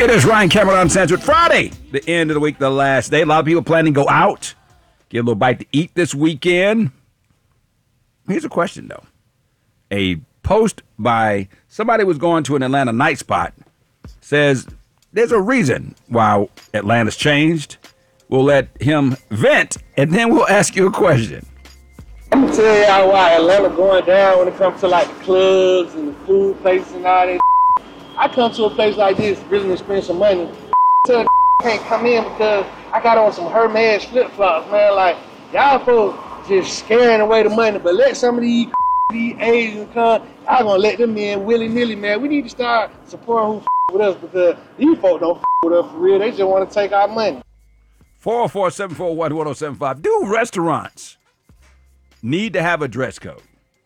It is Ryan Cameron Uncensored Friday, the end of the week, the last day. A lot of people planning to go out, get a little bite to eat this weekend. Here's a question, though. A post by somebody who was going to an Atlanta night spot says there's a reason why Atlanta's changed. We'll let him vent, and then we'll ask you a question. I'm going to tell y'all why Atlanta going down when it comes to like the clubs and the food places and all that. I come to a place like this really to spend some money. Tell can't come in because I got on some Hermes flip-flops, man. Like, y'all folks just scaring away the money, but let some of these Asians come. Y'all gonna let them in willy-nilly, man. We need to start supporting who with us because these folks don't with us for real. They just want to take our money. 404-741-1075. Do restaurants need to have a dress code?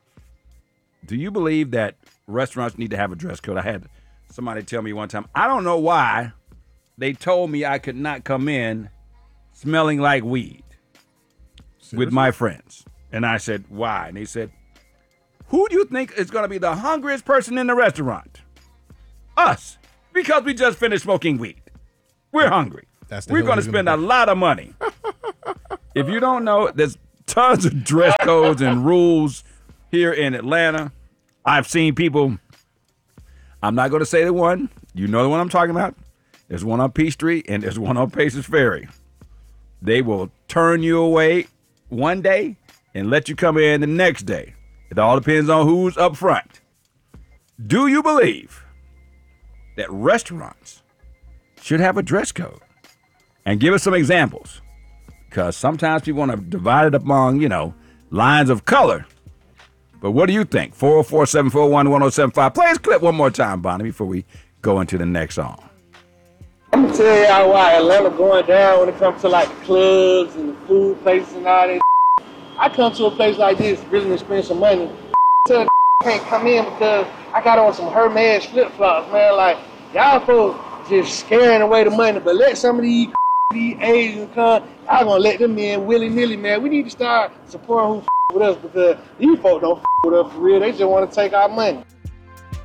Do you believe that restaurants need to have a dress code? I had somebody tell me one time, I don't know why they told me I could not come in smelling like weed. Seriously? With my friends. And I said, why? And they said, who do you think is going to be the hungriest person in the restaurant? Us. Because we just finished smoking weed. We're hungry. We're going to spend a lot of money. If you don't know, there's tons of dress codes and rules here in Atlanta. I've seen people, I'm not going to say the one. You know the one I'm talking about. There's one on Peachtree and there's one on Pacers Ferry. They will turn you away one day and let you come in the next day. It all depends on who's up front. Do you believe that restaurants should have a dress code? And give us some examples. Because sometimes people want to divide it up among, lines of color. But what do you think? 404-741-1075. Play this clip one more time, Bonnie, before we go into the next song. I'm going to tell y'all why Atlanta going down when it comes to like the clubs and the food places and all that. I come to a place like this really to spend some money. Tell can't come in because I got on some Hermes flip-flops, man. Like, y'all folks just scaring away the money, but let some of these Asians come. Y'all gonna let them in willy-nilly, man. We need to start supporting who with us because these folks don't with us for real. They just want to take our money.